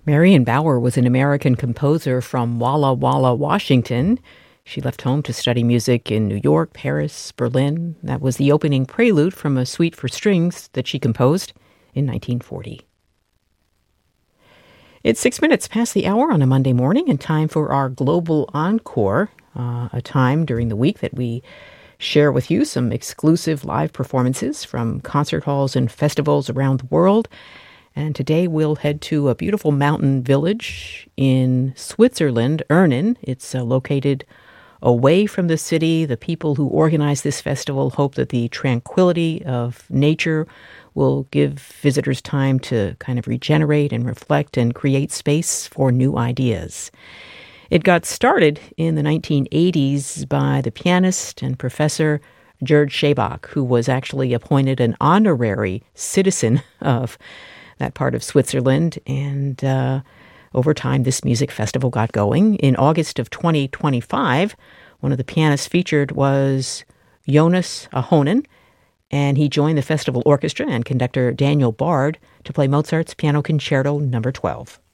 Marion Bauer was an American composer from Walla Walla, Washington. She left home to study music in New York, Paris, Berlin. That was the opening prelude from a suite for strings that she composed in 1940. It's 6 minutes past the hour on a Monday morning and time for our Global Encore, a time during the week that we share with you some exclusive live performances from concert halls and festivals around the world. And today we'll head to a beautiful mountain village in Switzerland, Ernen. It's located away from the city. The people who organize this festival hope that the tranquility of nature will give visitors time to kind of regenerate and reflect and create space for new ideas. It got started in the 1980s by the pianist and professor Gerd Scheibach, who was actually appointed an honorary citizen of that part of Switzerland, and over time this music festival got going. In August of 2025, one of the pianists featured was Jonas Ahonen, and he joined the festival orchestra and conductor Daniel Bard to play Mozart's Piano Concerto No. 12.